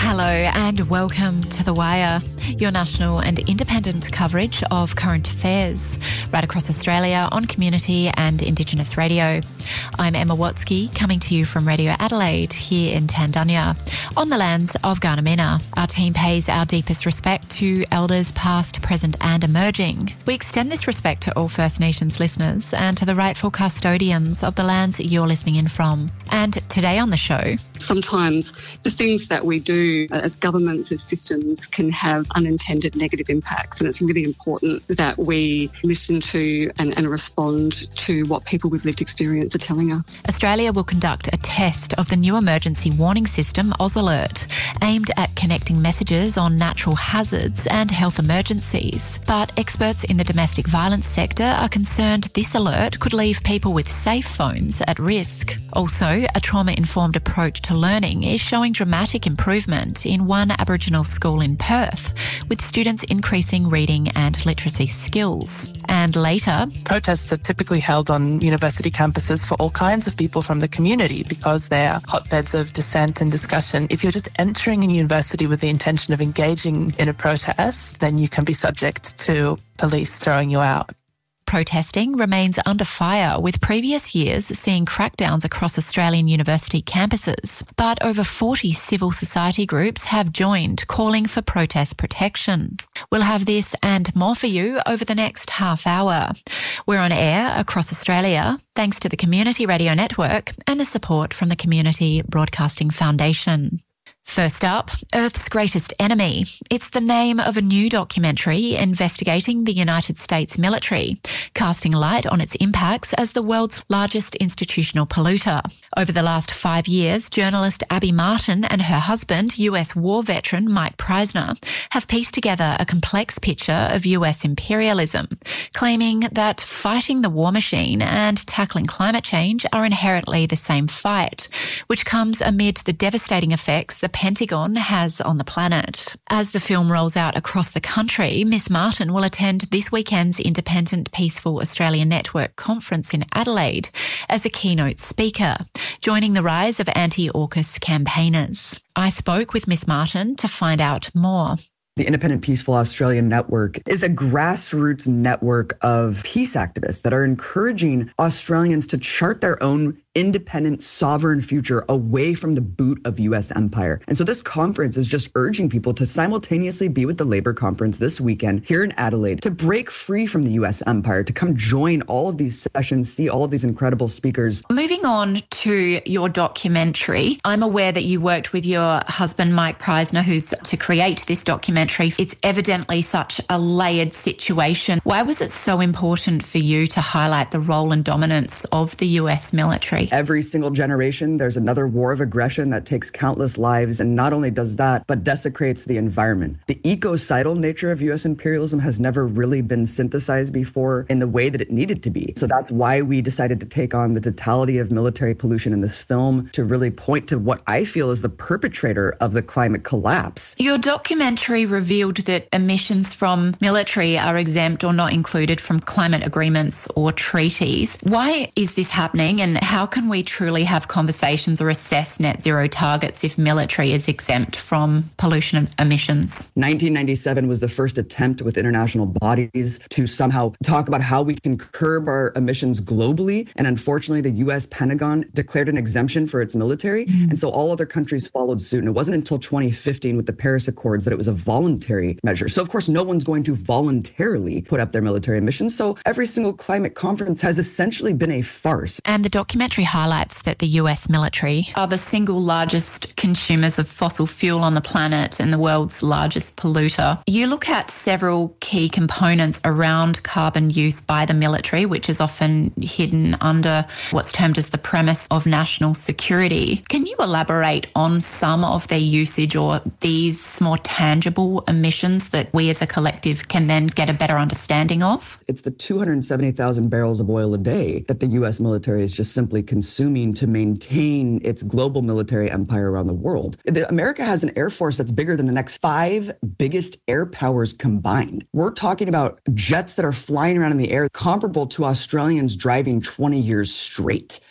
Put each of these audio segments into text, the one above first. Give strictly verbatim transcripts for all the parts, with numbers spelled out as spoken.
Hello and welcome to The Wire, your national and independent coverage of current affairs, right across Australia on community and Indigenous radio. I'm Emma Watsky, coming to you from Radio Adelaide here in Tandanya, on the lands of Gardamina. Our team pays our deepest respect to elders past, present and emerging. We extend this respect to all First Nations listeners and to the rightful custodians of the lands you're listening in from. And today on the show... Sometimes the things that we do as governments, as systems, can have unintended negative impacts, and it's really important that we listen to and, and respond to what people with lived experience are telling us. Australia will conduct a test of the new emergency warning system, AusAlert, aimed at connecting messages on natural hazards and health emergencies. But experts in the domestic violence sector are concerned this alert could leave people with safe phones at risk. Also, a trauma-informed approach to learning is showing dramatic improvement in one Aboriginal school in Perth, with students increasing reading and literacy skills. And later... Protests are typically held on university campuses for all kinds of people from the community because they're hotbeds of dissent and discussion. If you're just entering a university with the intention of engaging in a protest, then you can be subject to police throwing you out. Protesting remains under fire, with previous years seeing crackdowns across Australian university campuses. But over forty civil society groups have joined, calling for protest protection. We'll have this and more for you over the next half hour. We're on air across Australia, thanks to the Community Radio Network and the support from the Community Broadcasting Foundation. First up, Earth's Greatest Enemy. It's the name of a new documentary investigating the United States military, casting light on its impacts as the world's largest institutional polluter. Over the last five years, journalist Abby Martin and her husband, U S war veteran Mike Preisner, have pieced together a complex picture of U S imperialism, claiming that fighting the war machine and tackling climate change are inherently the same fight, which comes amid the devastating effects the Pentagon has on the planet. As the film rolls out across the country, Miss Martin will attend this weekend's Independent Peaceful Australia Network conference in Adelaide as a keynote speaker, joining the rise of anti-AUKUS campaigners. I spoke with Miss Martin to find out more. The Independent Peaceful Australian Network is a grassroots network of peace activists that are encouraging Australians to chart their own independent, sovereign future away from the boot of U S empire. And so this conference is just urging people to simultaneously be with the Labour Conference this weekend here in Adelaide, to break free from the U S empire, to come join all of these sessions, see all of these incredible speakers. Moving on to your documentary, I'm aware that you worked with your husband, Mike Preisner, who's to create this documentary. It's evidently such a layered situation. Why was it so important for you to highlight the role and dominance of the U S military? Every single generation, there's another war of aggression that takes countless lives, and not only does that, but desecrates the environment. The ecocidal nature of U S imperialism has never really been synthesized before in the way that it needed to be. So that's why we decided to take on the totality of military pollution in this film, to really point to what I feel is the perpetrator of the climate collapse. Your documentary revealed that emissions from military are exempt or not included from climate agreements or treaties. Why is this happening, and how can we truly have conversations or assess net zero targets if military is exempt from pollution emissions? nineteen ninety-seven was the first attempt with international bodies to somehow talk about how we can curb our emissions globally. And unfortunately, the U S Pentagon declared an exemption for its military. Mm. And so all other countries followed suit. And it wasn't until twenty fifteen with the Paris Accords that it was a voluntary measure. So of course, no one's going to voluntarily put up their military emissions. So every single climate conference has essentially been a farce. And the documentary highlights that the U S military are the single largest consumers of fossil fuel on the planet and the world's largest polluter. You look at several key components around carbon use by the military, which is often hidden under what's termed as the premise of national security. Can you elaborate on some of their usage or these more tangible emissions that we as a collective can then get a better understanding of? It's the two hundred seventy thousand barrels of oil a day that the U S military is just simply consuming to maintain its global military empire around the world. America has an air force that's bigger than the next five biggest air powers combined. We're talking about jets that are flying around in the air comparable to Australians driving twenty years straight.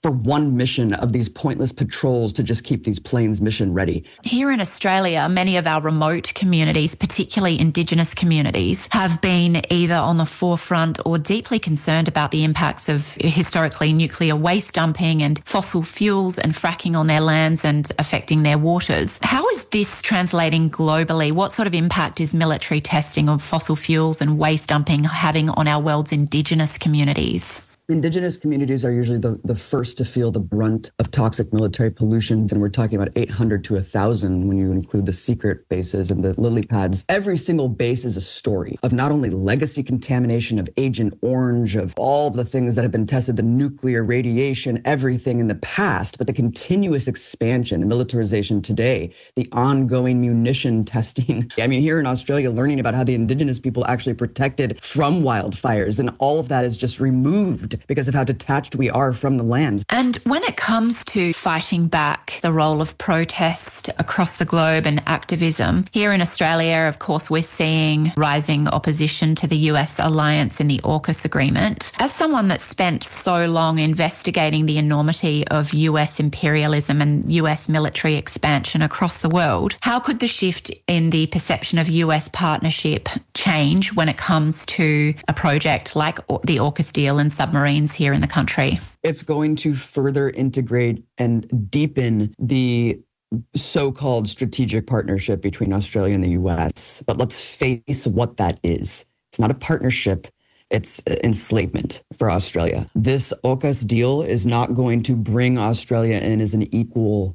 for one mission of these pointless patrols to just keep these planes mission ready. Here in Australia, many of our remote communities, particularly Indigenous communities, have been either on the forefront or deeply concerned about the impacts of historically nuclear waste dumping and fossil fuels and fracking on their lands and affecting their waters. How is this translating globally? What sort of impact is military testing of fossil fuels and waste dumping having on our world's Indigenous communities? Indigenous communities are usually the, the first to feel the brunt of toxic military pollutions, and we're talking about eight hundred to one thousand when you include the secret bases and the lily pads. Every single base is a story of not only legacy contamination, of Agent Orange, of all the things that have been tested, the nuclear radiation, everything in the past, but the continuous expansion, the militarization today, the ongoing munition testing. I mean, here in Australia, learning about how the Indigenous people actually protected from wildfires, and all of that is just removed because of how detached we are from the land. And when it comes to fighting back the role of protest across the globe and activism, here in Australia, of course, we're seeing rising opposition to the U S alliance in the AUKUS agreement. As someone that spent so long investigating the enormity of U S imperialism and U S military expansion across the world, how could the shift in the perception of U S partnership change when it comes to a project like the AUKUS deal and submarines here in the country? It's going to further integrate and deepen the so-called strategic partnership between Australia and the U S. But let's face what that is. It's not a partnership. It's enslavement for Australia. This AUKUS deal is not going to bring Australia in as an equal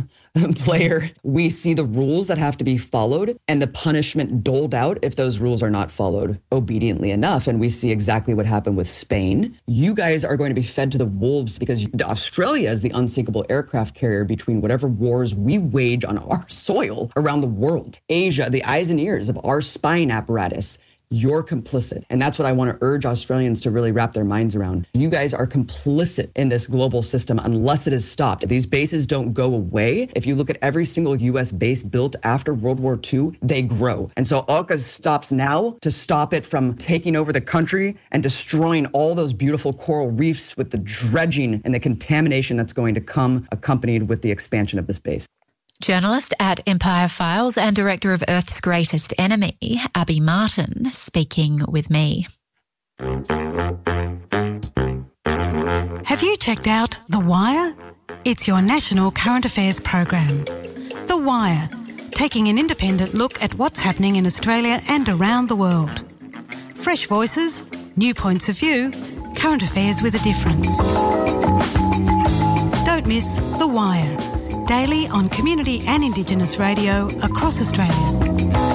player. We see the rules that have to be followed and the punishment doled out if those rules are not followed obediently enough. And we see exactly what happened with Spain. You guys are going to be fed to the wolves because Australia is the unsinkable aircraft carrier between whatever wars we wage on our soil around the world. Asia, the eyes and ears of our spying apparatus. You're complicit. And that's what I want to urge Australians to really wrap their minds around. You guys are complicit in this global system unless it is stopped. These bases don't go away. If you look at every single U S base built after World War Two, they grow. And so AUKUS stops now to stop it from taking over the country and destroying all those beautiful coral reefs with the dredging and the contamination that's going to come accompanied with the expansion of this base. Journalist at Empire Files and director of Earth's Greatest Enemy, Abby Martin, speaking with me. Have you checked out The Wire? It's your national current affairs program. The Wire, taking an independent look at what's happening in Australia and around the world. Fresh voices, new points of view, current affairs with a difference. Don't miss The Wire. Daily on community and Indigenous radio across Australia.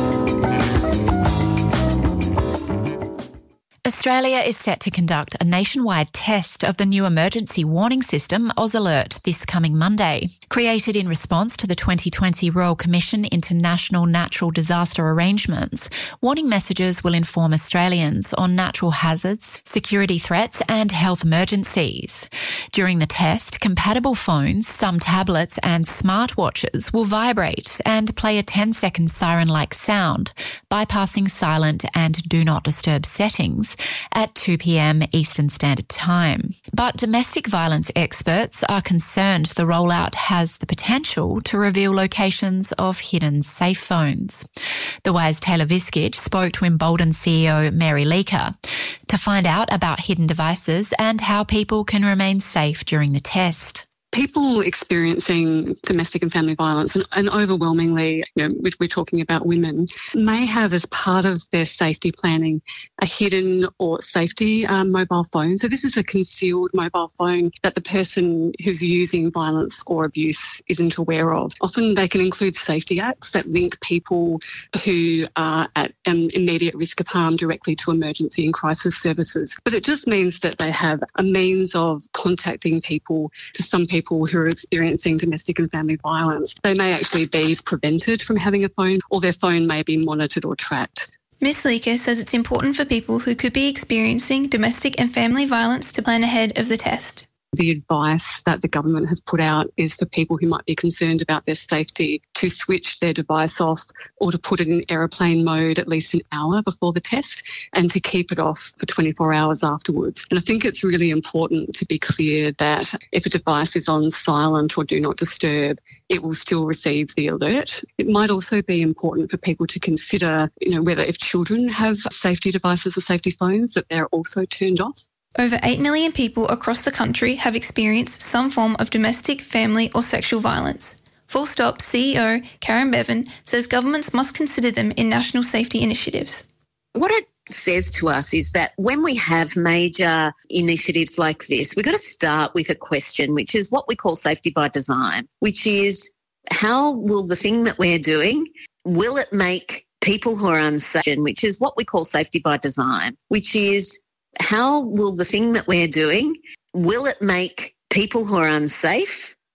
Australia is set to conduct a nationwide test of the new emergency warning system, AusAlert, this coming Monday. Created in response to the twenty twenty Royal Commission into National Natural Disaster Arrangements, warning messages will inform Australians on natural hazards, security threats and health emergencies. During the test, compatible phones, some tablets and smartwatches will vibrate and play a ten-second siren-like sound, bypassing silent and do not disturb settings at two p.m. Eastern Standard Time. But domestic violence experts are concerned the rollout has the potential to reveal locations of hidden safe phones. The Wire's Taylor Viskich spoke to Embolden C E O Mary Leaker to find out about hidden devices and how people can remain safe during the test. People experiencing domestic and family violence, and, and overwhelmingly, you know, we're talking about women, may have as part of their safety planning a hidden or safety um, mobile phone. So this is a concealed mobile phone that the person who's using violence or abuse isn't aware of. Often they can include safety acts that link people who are at um, immediate risk of harm directly to emergency and crisis services. But it just means that they have a means of contacting people, to some people who are experiencing domestic and family violence. They may actually be prevented from having a phone, or their phone may be monitored or tracked. Miz Leaker says it's important for people who could be experiencing domestic and family violence to plan ahead of the test. The advice that the government has put out is for people who might be concerned about their safety to switch their device off or to put it in airplane mode at least an hour before the test and to keep it off for twenty-four hours afterwards. And I think it's really important to be clear that if a device is on silent or do not disturb, it will still receive the alert. It might also be important for people to consider, you know, whether if children have safety devices or safety phones, that they're also turned off. Over eight million people across the country have experienced some form of domestic, family or sexual violence. Full Stop C E O Karen Bevan says governments must consider them in national safety initiatives. What it says to us is that when we have major initiatives like this, we've got to start with a question, which is what we call safety by design, which is how will the thing that we're doing, will it make people who are unsafe, which is what we call safety by design, which is how will the thing that we're doing, will it make people who are unsafe